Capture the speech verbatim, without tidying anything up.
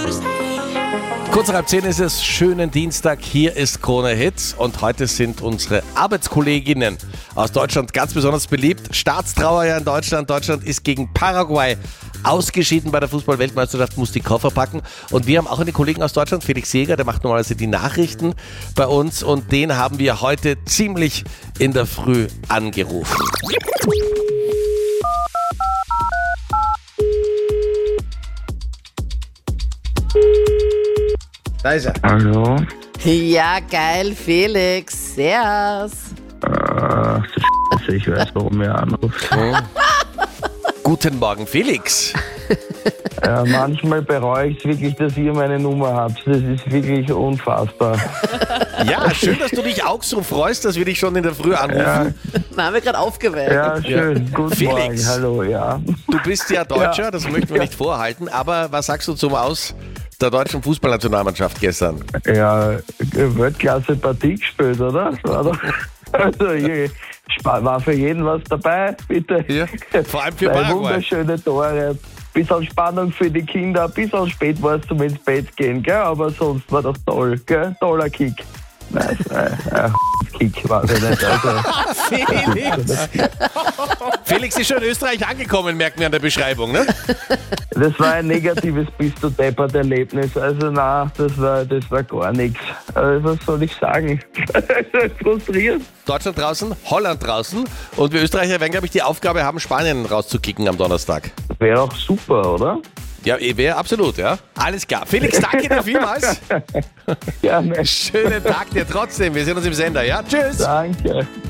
Kurz nach halb zehn ist es, schönen Dienstag, hier ist Krone Hits und heute sind unsere Arbeitskolleginnen aus Deutschland ganz besonders beliebt. Staatstrauer ja in Deutschland. Deutschland ist gegen Paraguay ausgeschieden bei der Fußball-Weltmeisterschaft, muss die Koffer packen. Und wir haben auch einen Kollegen aus Deutschland, Felix Jäger, der macht normalerweise die Nachrichten bei uns und den haben wir heute ziemlich in der Früh angerufen. Da ist er. Hallo? Ja, geil, Felix. Servus. Äh, so Scheiße, ich weiß, warum ihr anruft. Guten Morgen, Felix. Ja, manchmal bereue ich es wirklich, dass ihr meine Nummer habt. Das ist wirklich unfassbar. Ja, schön, dass du dich auch so freust, dass wir dich schon in der Früh anrufen. Ja, Na, haben wir gerade aufgeweckt. ja schön. Guten Felix. Morgen. Hallo, ja. Du bist ja Deutscher, Ja. das möchten wir nicht vorhalten, aber was sagst du zum Aus der deutschen Fußballnationalmannschaft gestern? Ja, Weltklasse-Partie gespielt, oder? War doch, also, hier war für jeden was dabei, bitte. Ja, vor allem für Zwei Paraguay. wunderschöne Tore. Bisschen Spannung für die Kinder, ein bisschen spät war es zum ins Bett gehen, gell? Aber sonst war das toll, gell? Toller Kick. Nein, nein, äh, Kick war es nicht. Also, Felix. Felix ist schon in Österreich angekommen, merken wir an der Beschreibung, ne? das war ein negatives Bist du deppert Erlebnis. Also na, das war, das war gar nichts. Also, was soll ich sagen? Frustrierend. Deutschland draußen, Holland draußen und wir Österreicher werden, glaube ich, die Aufgabe haben, Spanien rauszukicken am Donnerstag. Wäre auch super, oder? Ja, wäre absolut, ja. Alles klar. Felix, danke dir vielmals. Ja, ne, Schönen Tag dir trotzdem. Wir sehen uns im Sender, ja? Tschüss. danke.